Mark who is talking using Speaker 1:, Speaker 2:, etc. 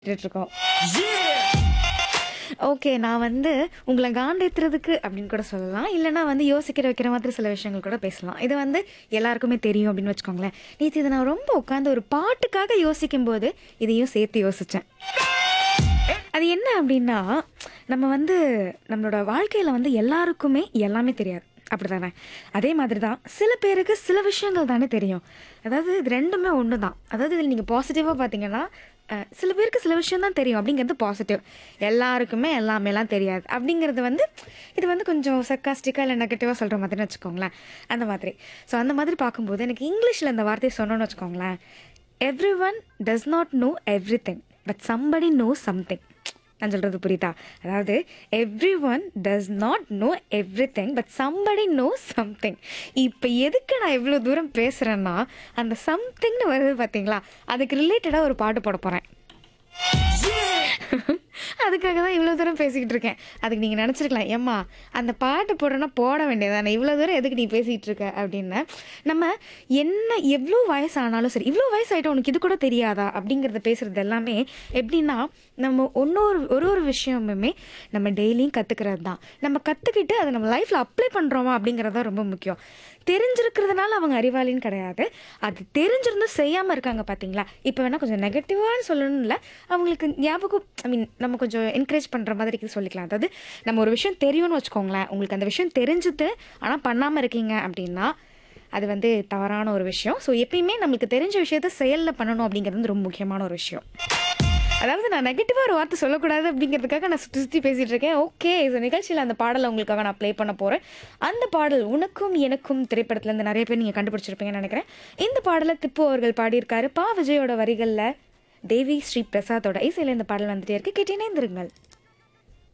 Speaker 1: இருக்கோம். ஓகே. நான் வந்து உங்கள காண்டேத்துறதுக்கு அப்படின்னு கூட சொல்லலாம். இல்லன்னா வந்து யோசிக்கிற வைக்கிற மாதிரி சில விஷயங்கள் கூட பேசலாம். இது வந்து எல்லாருக்குமே தெரியும் அப்படின்னு வச்சுக்கோங்களேன். நேத்து இத நான் ரொம்ப உட்கார்ந்து ஒரு பாட்டுக்காக யோசிக்கும்போது, இதையும் சேர்த்து யோசிச்சேன். அது என்ன அப்படின்னா, நம்ம வந்து நம்மளோட வாழ்க்கையில வந்து எல்லாருக்குமே எல்லாமே தெரியாது. அப்படிதானே? அதே மாதிரி தான் சில பேருக்கு சில விஷயங்கள் தானே தெரியும். அதாவது இது 2மே ஒண்ணு தான். அதாவது இதில நீங்க பாசிட்டிவா பார்த்தீங்கன்னா, சில பேருக்கு சில விஷயம் தான் தெரியும் அப்படிங்கிறது பாசிட்டிவ். எல்லாருக்குமே எல்லாமேலாம் தெரியாது. அப்படிங்கிறது வந்து இது வந்து கொஞ்சம் சர்க்காஸ்டிக்கா இல்ல நெகட்டிவா சொல்ற மாதிரின்னு வச்சுக்கோங்களேன். அந்த மாதிரி. ஸோ அந்த மாதிரி பார்க்கும்போது எனக்கு இங்கிலீஷ்ல இந்த வார்த்தைய சொன்னோன்னு வச்சுக்கோங்களேன். Everyone does not know everything. But somebody nose something. நான் சொல்றது புரியுதா? அதாவது everyone does not know everything but somebody nose something. இப்ப எதுக்கு நான் இவ்ளோ தூரம் பேசுறேன்னா, அந்த சம்திங்ன்னு வருது பார்த்தீங்களா? அதுக்கு ரிலேட்டடா ஒரு பாட்டு போடப் போறேன். அதுக்காக தான் இவ்வளோ தூரம் பேசிக்கிட்டு இருக்கேன். அதுக்கு நீங்க நெனச்சிருக்கலாம், "ஏம்மா அந்த பாட்டு போடுறேன்னா போட வேண்டியது தானே, இவ்வளோ தூரம் எதுக்கு நீ பேசிட்டு இருக்க?" அப்படின்னு. நம்ம என்ன எவ்வளோ வயசானாலும் சரி, "இவ்வளோ வயசாயிட்ட உனக்கு இது கூட தெரியாதா?" அப்படிங்கிறத பேசுறது எல்லாமே எப்படின்னா, நம்ம ஒரு ஒரு விஷயமுமே நம்ம டெய்லியும் கத்துக்கிறது தான். நம்ம கத்துக்கிட்டு அத நம்ம லைஃப்ல அப்ளை பண்றோமா அப்படிங்கிறது தான் ரொம்ப முக்கியம். தெரிஞ்சிருக்கிறதுனால அவங்க அறிவாளின்னு கிடையாது. அது தெரிஞ்சிருந்தும் செய்யாம இருக்காங்க பார்த்தீங்களா? இப்ப வேணா கொஞ்சம் நெகட்டிவான்னு சொல்லணும்னு இல்ல. அவங்களுக்கு ஞாபகம் நம்ம கொஞ்சம் என்கரேஜ் பண்ற மாதிரி சொல்லிக்கலாம். அதாவது நம்ம ஒரு விஷயம் தெரியும்னு வச்சுக்கோங்களேன். உங்களுக்கு அந்த விஷயம் தெரிஞ்சுது, ஆனா பண்ணாம இருக்கீங்க அப்படின்னா, அது வந்து தவறான ஒரு விஷயம். ஸோ எப்பயுமே நம்மளுக்கு தெரிஞ்ச விஷயத்த செயல்ல பண்ணணும் அப்படிங்கிறது வந்து ரொம்ப முக்கியமான ஒரு விஷயம். அதாவது நான் நெகட்டிவா ஒரு வார்த்தை சொல்லக்கூடாது அப்படிங்கிறதுக்காக நான் சுத்தி சுத்தி பேசிட்டு இருக்கேன். ஓகே. இந்த நிகழ்ச்சியில அந்த பாடல உங்களுக்காக நான் ப்ளே பண்ண போறேன். அந்த பாடல் "உனக்கும் எனக்கும்" திரைப்படத்துல இருந்து நெறைய பேர் நீங்க கண்டுபிடிச்சிருப்பீங்கன்னு நெனைக்கிறேன். இந்த பாடல திப்பு அவர்கள் பாடியிருக்காரு. விஜயோட வரிகள்ல தேவி ஸ்ரீ பிரசாத்தோட இசையில இந்த பாடல் வந்துட்டே இருக்கு. கேட்டு இணைந்திருங்கள்.